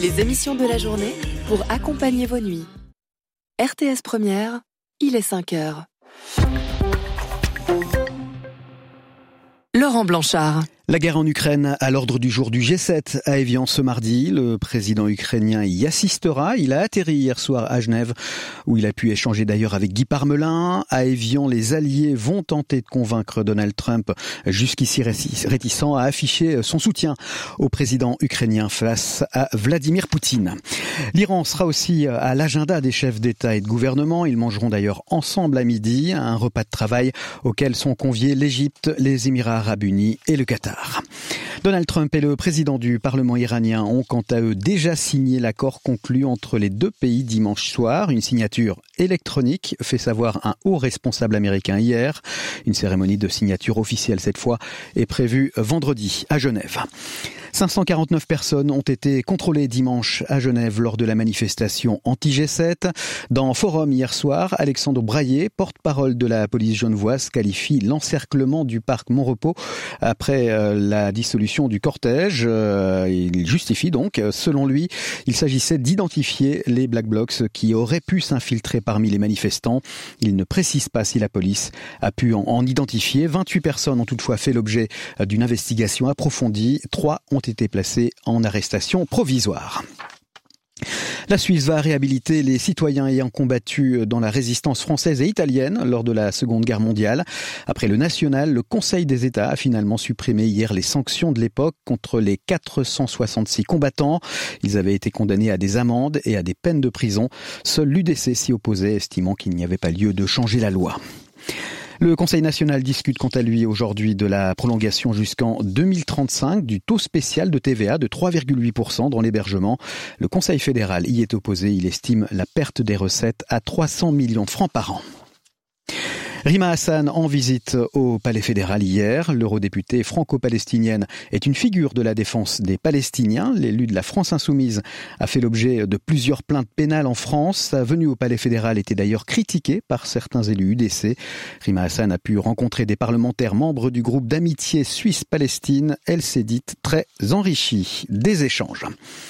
Les émissions de la journée pour accompagner vos nuits. RTS Première, il est 5h. Laurent Blanchard. La guerre en Ukraine à l'ordre du jour du G7 à Évian ce mardi. Le président ukrainien y assistera. Il a atterri hier soir à Genève, où il a pu échanger d'ailleurs avec Guy Parmelin. À Évian, les alliés vont tenter de convaincre Donald Trump, jusqu'ici réticent à afficher son soutien au président ukrainien face à Vladimir Poutine. L'Iran sera aussi à l'agenda des chefs d'État et de gouvernement. Ils mangeront d'ailleurs ensemble à midi, un repas de travail auquel sont conviés l'Égypte, les Émirats arabes unis et le Qatar. Donald Trump et le président du Parlement iranien ont quant à eux déjà signé l'accord conclu entre les deux pays dimanche soir. Une signature électronique, fait savoir un haut responsable américain hier. Une cérémonie de signature officielle cette fois est prévue vendredi à Genève. 549 personnes ont été contrôlées dimanche à Genève lors de la manifestation anti-G7. Dans Forum hier soir, Alexandre Braillet, porte-parole de la police genevoise, qualifie l'encerclement du parc Montrepos après la dissolution du cortège. Il justifie donc, selon lui, il s'agissait d'identifier les Black Blocs qui auraient pu s'infiltrer parmi les manifestants. Il ne précise pas si la police a pu en identifier. 28 personnes ont toutefois fait l'objet d'une investigation approfondie. 3 ont été placés en arrestation provisoire. La Suisse va réhabiliter les citoyens ayant combattu dans la résistance française et italienne lors de la Seconde Guerre mondiale. Après le national, le Conseil des États a finalement supprimé hier les sanctions de l'époque contre les 466 combattants. Ils avaient été condamnés à des amendes et à des peines de prison. Seul l'UDC s'y opposait, estimant qu'il n'y avait pas lieu de changer la loi. Le Conseil national discute quant à lui aujourd'hui de la prolongation jusqu'en 2035 du taux spécial de TVA de 3,8% dans l'hébergement. Le Conseil fédéral y est opposé. Il estime la perte des recettes à 300 millions de francs par an. Rima Hassan en visite au Palais fédéral hier. L'eurodéputée franco-palestinienne est une figure de la défense des Palestiniens. L'élu de la France insoumise a fait l'objet de plusieurs plaintes pénales en France. Sa venue au Palais fédéral était d'ailleurs critiquée par certains élus UDC. Rima Hassan a pu rencontrer des parlementaires membres du groupe d'amitié Suisse-Palestine. Elle s'est dite très enrichie des échanges.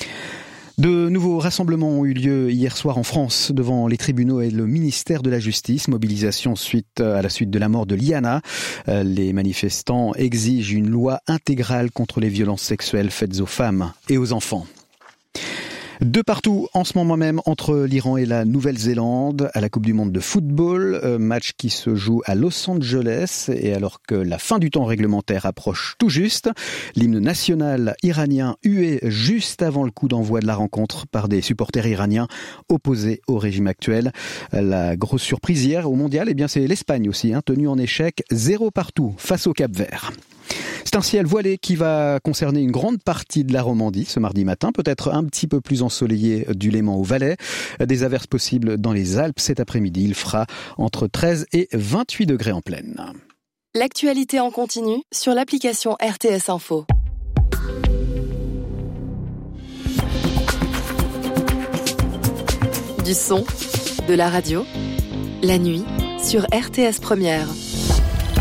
De nouveaux rassemblements ont eu lieu hier soir en France devant les tribunaux et le ministère de la Justice. Mobilisation à la suite de la mort de Liana. Les manifestants exigent une loi intégrale contre les violences sexuelles faites aux femmes et aux enfants. De partout en ce moment même entre l'Iran et la Nouvelle-Zélande à la Coupe du Monde de football, match qui se joue à Los Angeles et alors que la fin du temps réglementaire approche tout juste, l'hymne national iranien hué juste avant le coup d'envoi de la rencontre par des supporters iraniens opposés au régime actuel. La grosse surprise hier au mondial, c'est l'Espagne aussi, tenue en échec 0 partout face au Cap-Vert. C'est un ciel voilé qui va concerner une grande partie de la Romandie ce mardi matin, peut-être un petit peu plus ensoleillé du Léman au Valais. Des averses possibles dans les Alpes cet après-midi. Il fera entre 13 et 28 degrés en pleine. L'actualité en continu sur l'application RTS Info. Du son, de la radio, la nuit sur RTS Première.